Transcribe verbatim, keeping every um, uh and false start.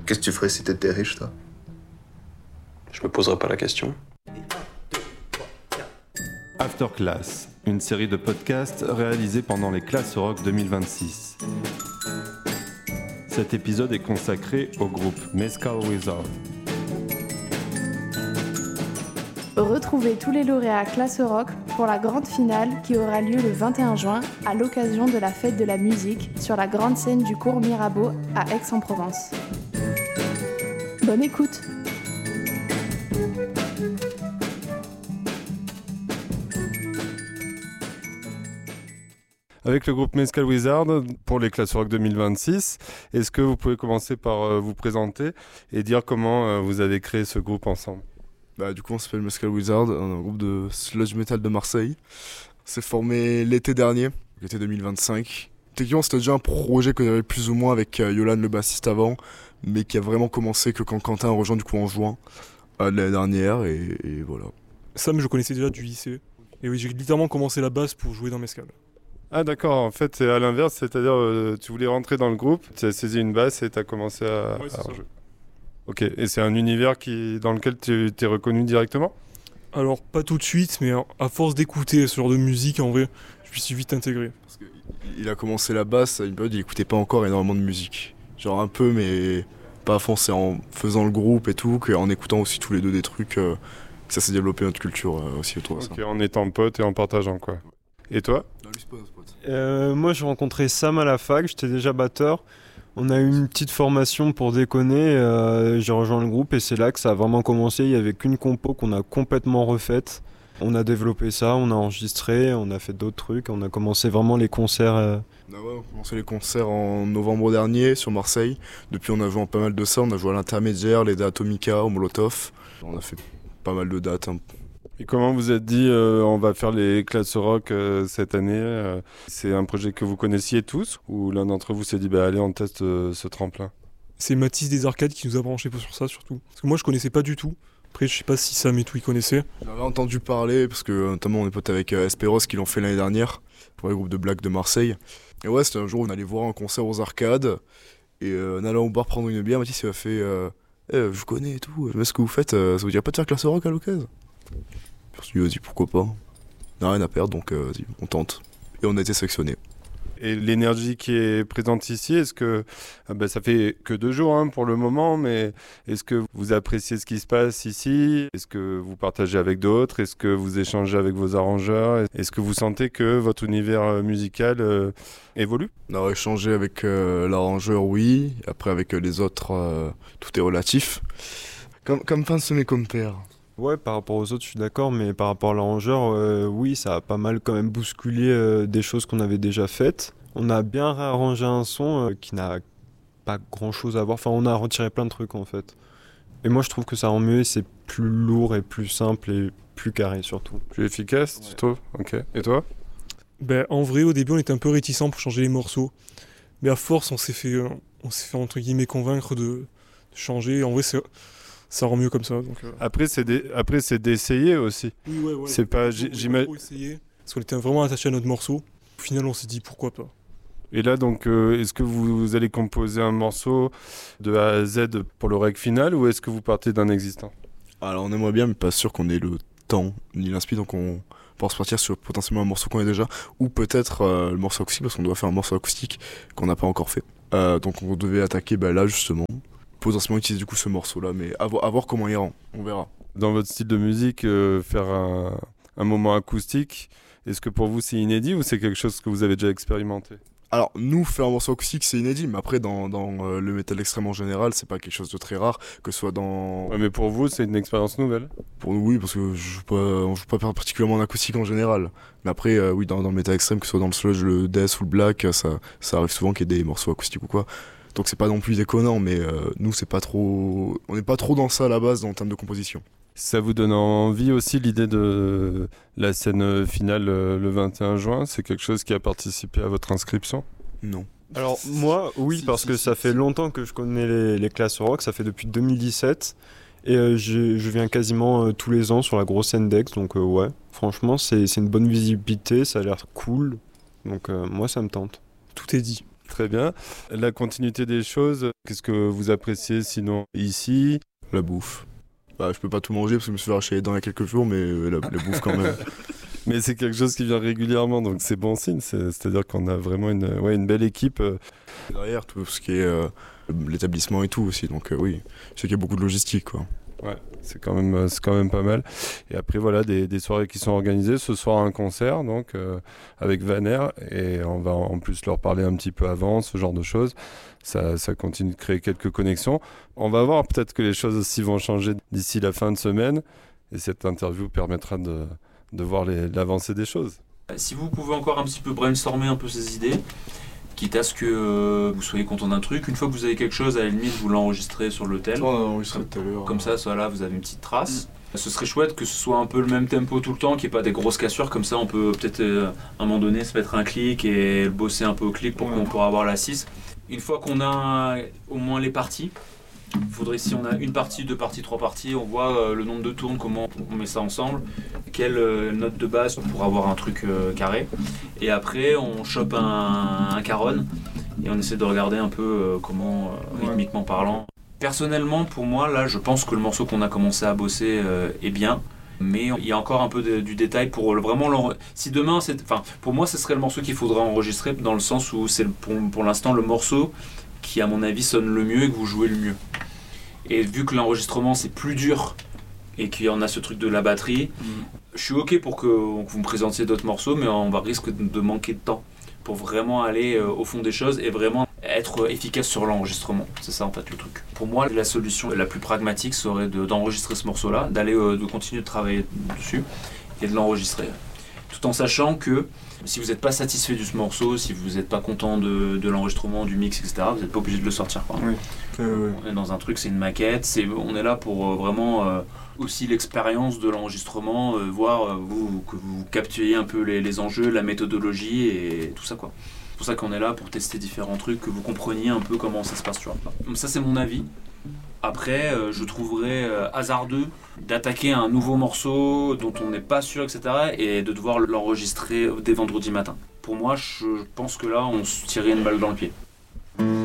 Qu'est-ce que tu ferais si t'étais riche, toi? Je me poserai pas la question. After Class, une série de podcasts réalisés pendant les classes rock deux mille vingt-six. Cet épisode est consacré au groupe Mescal Wizard. Retrouvez tous les lauréats Classe Rock pour la grande finale qui aura lieu le vingt et un juin à l'occasion de la fête de la musique sur la grande scène du cours Mirabeau à Aix-en-Provence. Bonne écoute! Avec le groupe Mescal Wizard pour les classes rock deux mille vingt-six, est-ce que vous pouvez commencer par euh, vous présenter et dire comment euh, vous avez créé ce groupe ensemble? Bah, du coup, on s'appelle Mescal Wizard, on est un groupe de sludge metal de Marseille. On s'est formé l'été dernier, l'été deux mille vingt-cinq. Techniquement, c'était déjà un projet qu'on avait plus ou moins avec euh, Yolan, le bassiste avant, mais qui a vraiment commencé que quand Quentin a rejoint du coup en juin euh, de l'année dernière, et, et voilà. Sam, je connaissais déjà du lycée. Et oui, j'ai littéralement commencé la basse pour jouer dans Mescal. Ah d'accord, en fait c'est à l'inverse, c'est-à-dire euh, tu voulais rentrer dans le groupe, tu as saisi une basse et tu as commencé à, Ouais, c'est à ça. jouer. Ok, et c'est un univers qui, dans lequel tu t'es reconnu directement? Alors, pas tout de suite, mais à force d'écouter ce genre de musique, en vrai, je me suis vite intégré. Parce que il a commencé la basse à une période où il écoutait pas encore énormément de musique. Genre un peu, mais pas à fond, c'est en faisant le groupe et tout, qu'en écoutant aussi tous les deux des trucs, euh, que ça s'est développé notre culture euh, aussi autour de ça. Ok, en étant pote et en partageant quoi. Et toi? Non, lui, c'est pas notre pote. Euh, moi j'ai rencontré Sam à la fac, j'étais déjà batteur. On a eu une petite formation pour déconner, euh, j'ai rejoint le groupe et c'est là que ça a vraiment commencé. Il n'y avait qu'une compo qu'on a complètement refaite. On a développé ça, on a enregistré, on a fait d'autres trucs, on a commencé vraiment les concerts. Euh... On a, ouais, on a commencé les concerts en novembre dernier sur Marseille. Depuis on a joué en pas mal de ça, on a joué à l'Intermédiaire, les Atomica, au Molotov. On a fait pas mal de dates. Hein. Et comment vous êtes dit euh, on va faire les classes rock euh, cette année euh, c'est un projet que vous connaissiez tous ou l'un d'entre vous s'est dit bah allez on teste euh, ce tremplin? C'est Mathis des Arcades qui nous a branchés sur ça surtout. Parce que moi je connaissais pas du tout. Après je sais pas si Sam et tout ils connaissaient. J'avais entendu parler parce que notamment on est potes avec euh, Esperos qui l'ont fait l'année dernière pour le groupe de black de Marseille. Et ouais, c'était un jour où on allait voir un concert aux Arcades et euh, en allant au bar prendre une bière, Mathis il m'a fait euh, eh, je vous connais et tout, mais ce que vous faites, euh, ça vous dirait pas de faire classe rock à l'occasion? Je me suis dit, vas-y, pourquoi pas. On n'a rien à perdre, donc euh, vas-y, on tente. Et on a été sélectionnés. Et l'énergie qui est présente ici, est-ce que ah ben, ça fait que deux jours hein, pour le moment, mais est-ce que vous appréciez ce qui se passe ici? Est-ce que vous partagez avec d'autres? Est-ce que vous échangez avec vos arrangeurs? Est-ce que vous sentez que votre univers musical euh, évolue? On a échangé avec euh, l'arrangeur, oui. Après, avec euh, les autres, euh, tout est relatif. Comme, comme fin de mes compères. Ouais, par rapport aux autres, je suis d'accord, mais par rapport à l'arrangeur, euh, oui, ça a pas mal quand même bousculé euh, des choses qu'on avait déjà faites. On a bien réarrangé un son euh, qui n'a pas grand-chose à voir. Enfin, on a retiré plein de trucs, en fait. Et moi, je trouve que ça rend mieux et c'est plus lourd et plus simple et plus carré, surtout. Plus efficace, ouais. Tu trouves? Ok. Et toi? Ben, en vrai, au début, on était un peu réticents pour changer les morceaux. Mais à force, on s'est fait, euh, on s'est fait entre guillemets, convaincre de, de changer. En vrai, c'est... ça rend mieux comme ça. Donc, euh... Après, c'est des... Après, c'est d'essayer aussi. Oui, ouais, ouais. C'est pas... J'imagine... On a essayé, parce qu'on était vraiment attachés à notre morceau. Au final, on s'est dit pourquoi pas. Et là, donc, euh, est-ce que vous, vous allez composer un morceau de A à Z pour le rec final ou est-ce que vous partez d'un existant? Alors, on aimerait bien, mais pas sûr qu'on ait le temps ni l'inspi, donc on pense partir sur potentiellement un morceau qu'on a déjà, ou peut-être euh, le morceau acoustique, parce qu'on doit faire un morceau acoustique qu'on n'a pas encore fait. Euh, donc, on devait attaquer bah, là, justement. Potentiellement utiliser du coup ce morceau-là, mais à, vo- à voir comment il rend, on verra. Dans votre style de musique, euh, faire un, un moment acoustique, est-ce que pour vous c'est inédit ou c'est quelque chose que vous avez déjà expérimenté? Alors, nous, faire un morceau acoustique, c'est inédit, mais après, dans, dans euh, le métal extrême en général, c'est pas quelque chose de très rare, que ce soit dans... Ouais, mais pour vous, c'est une expérience nouvelle? Pour nous, oui, parce que je joue pas, on joue pas particulièrement en acoustique en général. Mais après, euh, oui, dans, dans le métal extrême, que ce soit dans le sludge, le death ou le black, ça, ça arrive souvent qu'il y ait des morceaux acoustiques ou quoi. Donc c'est pas non plus déconnant, mais euh, nous, c'est pas trop... On n'est pas trop dans ça à la base, en termes de composition. Ça vous donne envie aussi l'idée de la scène finale le vingt et un juin? C'est quelque chose qui a participé à votre inscription? Non. Alors moi, oui, si, parce si, que si, ça si. fait longtemps que je connais les, les classes rock, ça fait depuis deux mille dix-sept. Et euh, je, je viens quasiment euh, tous les ans sur la grosse scène d'Aix, donc euh, ouais, franchement, c'est, c'est une bonne visibilité, ça a l'air cool. Donc euh, moi, ça me tente. Tout est dit. Très bien. La continuité des choses, qu'est-ce que vous appréciez sinon ici? La bouffe. Bah, je peux pas tout manger parce que je me suis fait arracher les dents il y a quelques jours, mais euh, la, la bouffe quand même. Mais c'est quelque chose qui vient régulièrement, donc c'est bon signe. C'est, c'est-à-dire qu'on a vraiment une, ouais, une belle équipe. Derrière, tout ce qui est euh, l'établissement et tout aussi, donc euh, oui, je sais qu'il y a beaucoup de logistique, quoi. Ouais, c'est quand même, c'est quand même pas mal. Et après, voilà, des, des soirées qui sont organisées. Ce soir, un concert, donc, euh, avec Vaner. Et on va en plus leur parler un petit peu avant, ce genre de choses. Ça, ça continue de créer quelques connexions. On va voir, peut-être que les choses aussi vont changer d'ici la fin de semaine. Et cette interview permettra de, de voir les, l'avancée des choses. Si vous pouvez encore un petit peu brainstormer un peu ces idées, quitte à ce que euh, vous soyez content d'un truc, une fois que vous avez quelque chose, à la limite, vous l'enregistrez sur le tel. On a enregistré tout à l'heure. Comme ça, ça là, vous avez une petite trace. Mmh. Ce serait chouette que ce soit un peu le même tempo tout le temps, qu'il n'y ait pas des grosses cassures. Comme ça, on peut peut-être euh, à un moment donné se mettre un clic et bosser un peu au clic pour ouais. qu'on pourra avoir la six. Une fois qu'on a au moins les parties, il faudrait, si on a une partie, deux parties, trois parties, on voit euh, le nombre de tournes, comment on met ça ensemble, quelle euh, note de base pour avoir un truc euh, carré. Et après, on chope un, un caron et on essaie de regarder un peu euh, comment, euh, rythmiquement parlant. Personnellement, pour moi, là, je pense que le morceau qu'on a commencé à bosser euh, est bien. Mais il y a encore un peu de, du détail pour le, vraiment l'enregistrer. Si demain, c'est, enfin, pour moi, ce serait le morceau qu'il faudra enregistrer dans le sens où c'est pour, pour l'instant le morceau qui, à mon avis, sonne le mieux et que vous jouez le mieux. Et vu que l'enregistrement c'est plus dur et qu'il y en a ce truc de la batterie, mmh. je suis ok pour que, que vous me présentiez d'autres morceaux, mais on va risque de, de manquer de temps pour vraiment aller euh, au fond des choses et vraiment être efficace sur l'enregistrement. C'est ça en fait le truc. Pour moi, la solution la plus pragmatique serait de, d'enregistrer ce morceau-là, d'aller euh, de continuer de travailler dessus et de l'enregistrer. Tout en sachant que si vous n'êtes pas satisfait de ce morceau, si vous n'êtes pas content de, de l'enregistrement, du mix, et cetera, vous n'êtes pas obligé de le sortir, quoi. Oui. Euh, on est dans un truc, c'est une maquette, c'est, on est là pour euh, vraiment euh, aussi l'expérience de l'enregistrement, euh, voir euh, vous, que vous captiez un peu les, les enjeux, la méthodologie et tout ça, quoi. C'est pour ça qu'on est là pour tester différents trucs, que vous compreniez un peu comment ça se passe, tu vois. Donc ça, c'est mon avis. Après, euh, je trouverais euh, hasardeux d'attaquer un nouveau morceau dont on n'est pas sûr, et cetera, et de devoir l'enregistrer dès vendredi matin. Pour moi, je pense que là, on se tirait une balle dans le pied.